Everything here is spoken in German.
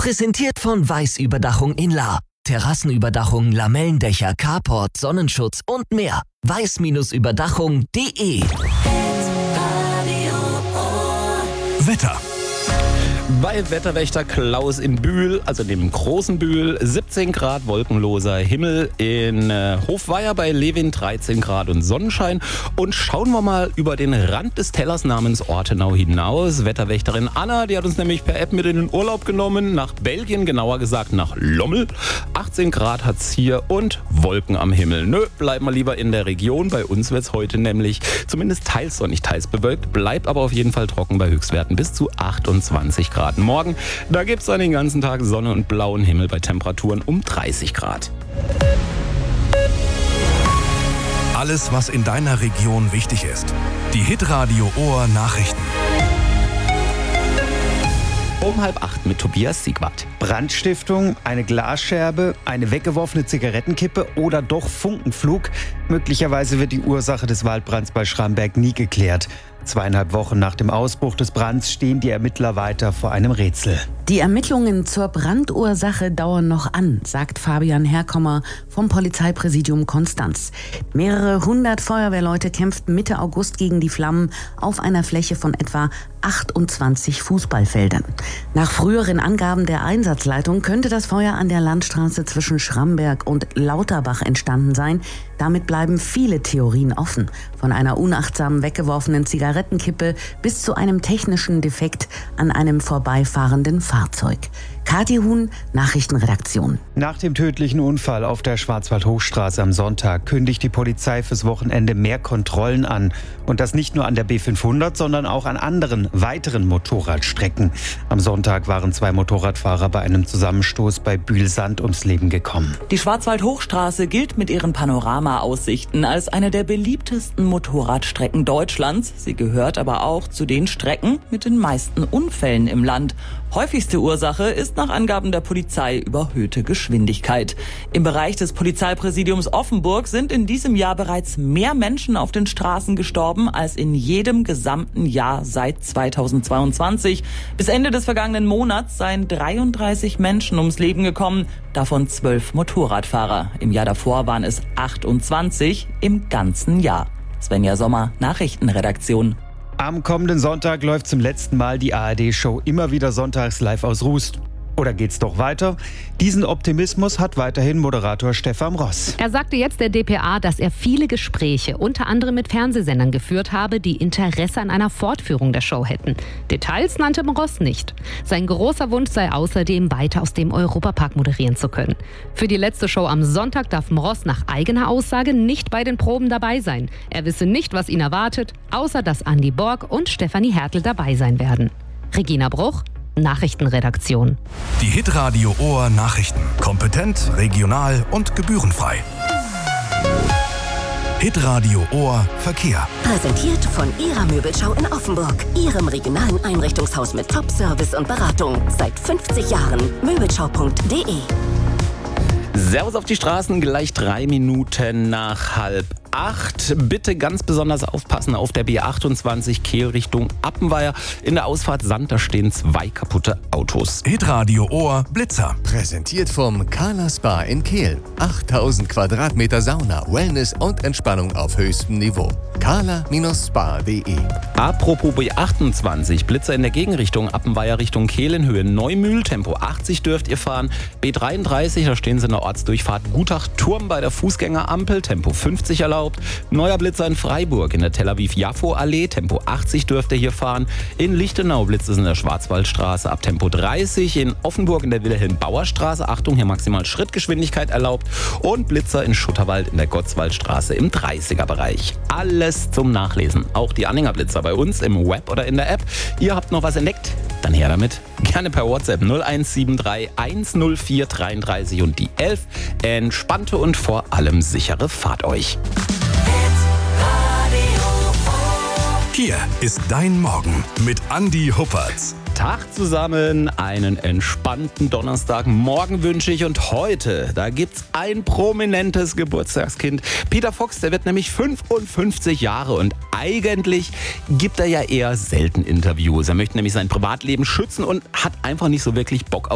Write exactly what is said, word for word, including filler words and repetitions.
Präsentiert von Weiß Überdachung in Lahr. Terrassenüberdachung, Lamellendächer, Carport, Sonnenschutz und mehr. weiß Überdachung punkt de. Wetter. Bei Wetterwächter Klaus in Bühl, also dem großen Bühl, siebzehn Grad wolkenloser Himmel, in äh, Hofweier bei Lewin dreizehn Grad und Sonnenschein. Und schauen wir mal über den Rand des Tellers namens Ortenau hinaus. Wetterwächterin Anna, die hat uns nämlich per App mit in den Urlaub genommen, nach Belgien, genauer gesagt nach Lommel. achtzehn Grad hat's hier und Wolken am Himmel. Nö, bleiben wir lieber in der Region. Bei uns wird's heute nämlich zumindest teils sonnig, teils bewölkt, bleibt aber auf jeden Fall trocken bei Höchstwerten bis zu achtundzwanzig Grad. Morgen, da gibt es dann den ganzen Tag Sonne und blauen Himmel bei Temperaturen um dreißig Grad. Alles, was in deiner Region wichtig ist. Die Hitradio Ohr Nachrichten. Um halb acht mit Tobias Siegwart. Brandstiftung, eine Glasscherbe, eine weggeworfene Zigarettenkippe oder doch Funkenflug? Möglicherweise wird die Ursache des Waldbrands bei Schramberg nie geklärt. Zweieinhalb Wochen nach dem Ausbruch des Brands stehen die Ermittler weiter vor einem Rätsel. Die Ermittlungen zur Brandursache dauern noch an, sagt Fabian Herkommer vom Polizeipräsidium Konstanz. Mehrere hundert Feuerwehrleute kämpften Mitte August gegen die Flammen auf einer Fläche von etwa achtundzwanzig Fußballfeldern. Nach früheren Angaben der Einsatzleitung könnte das Feuer an der Landstraße zwischen Schramberg und Lauterbach entstanden sein. Damit bleiben viele Theorien offen. Von einer unachtsamen weggeworfenen Zigarettenkippe bis zu einem technischen Defekt an einem vorbeifahrenden Fahrzeug. Kathi Huhn, Nachrichtenredaktion. Nach dem tödlichen Unfall auf der Schwarzwald-Hochstraße am Sonntag kündigt die Polizei fürs Wochenende mehr Kontrollen an. Und das nicht nur an der B fünfhundert, sondern auch an anderen, weiteren Motorradstrecken. Am Sonntag waren zwei Motorradfahrer bei einem Zusammenstoß bei Bühl-Sand ums Leben gekommen. Die Schwarzwald-Hochstraße gilt mit ihren Panoramaaussichten als eine der beliebtesten Motorradstrecken Deutschlands. Sie gehört aber auch zu den Strecken mit den meisten Unfällen im Land. Häufigste Ursache ist nach Angaben der Polizei überhöhte Geschwindigkeit. Im Bereich des Polizeipräsidiums Offenburg sind in diesem Jahr bereits mehr Menschen auf den Straßen gestorben als in jedem gesamten Jahr seit zweitausendzweiundzwanzig. Bis Ende des vergangenen Monats seien dreiunddreißig Menschen ums Leben gekommen, davon zwölf Motorradfahrer. Im Jahr davor waren es achtundzwanzig im ganzen Jahr. Svenja Sommer, Nachrichtenredaktion. Am kommenden Sonntag läuft zum letzten Mal die A R D-Show immer wieder sonntags live aus Rust. Oder geht's doch weiter? Diesen Optimismus hat weiterhin Moderator Stefan Ross. Er sagte jetzt der D P A, dass er viele Gespräche, unter anderem mit Fernsehsendern, geführt habe, die Interesse an einer Fortführung der Show hätten. Details nannte Ross nicht. Sein großer Wunsch sei außerdem, weiter aus dem Europapark moderieren zu können. Für die letzte Show am Sonntag darf Ross nach eigener Aussage nicht bei den Proben dabei sein. Er wisse nicht, was ihn erwartet, außer dass Andi Borg und Stefanie Hertel dabei sein werden. Regina Bruch, Nachrichtenredaktion. Die Hitradio Ohr Nachrichten. Kompetent, regional und gebührenfrei. Hitradio Ohr Verkehr. Präsentiert von Ihrer Möbelschau in Offenburg. Ihrem regionalen Einrichtungshaus mit Top-Service und Beratung. Seit fünfzig Jahren. Möbelschau punkt de. Servus auf die Straßen, gleich drei Minuten nach halb acht. Bitte ganz besonders aufpassen auf der B achtundzwanzig Kehl Richtung Appenweier. In der Ausfahrt Sand, da stehen zwei kaputte Autos. Hitradio Ohr Blitzer. Präsentiert vom Kala Spa in Kehl. achttausend Quadratmeter Sauna, Wellness und Entspannung auf höchstem Niveau. kala Spa punkt de. Apropos B achtundzwanzig, Blitzer in der Gegenrichtung Appenweier Richtung Kehl in Höhe Neumühl. Tempo achtzig dürft ihr fahren. B dreiunddreißig, da stehen sie in der Ortsdurchfahrt Gutach-Turm bei der Fußgängerampel. Tempo fünfzig erlaubt. Neuer Blitzer in Freiburg in der Tel Aviv-Jaffo-Allee. Tempo achtzig dürft ihr hier fahren. In Lichtenau blitzt es in der Schwarzwaldstraße ab Tempo dreißig. In Offenburg in der Wilhelm-Bauer-Straße. Achtung, hier maximal Schrittgeschwindigkeit erlaubt. Und Blitzer in Schutterwald in der Gottswaldstraße im dreißiger-Bereich. Alles zum Nachlesen. Auch die Anhänger Blitzer bei uns im Web oder in der App. Ihr habt noch was entdeckt? Dann her damit. Gerne per WhatsApp null eins sieben drei eins null vier dreiunddreißig und die elf. Entspannte und vor allem sichere Fahrt euch. Hier ist dein Morgen mit Andi Huppertz. Tag zusammen, einen entspannten Donnerstagmorgen wünsche ich und heute, da gibt's ein prominentes Geburtstagskind. Peter Fox, der wird nämlich fünfundfünfzig Jahre und eigentlich gibt er ja eher selten Interviews. Er möchte nämlich sein Privatleben schützen und hat einfach nicht so wirklich Bock auf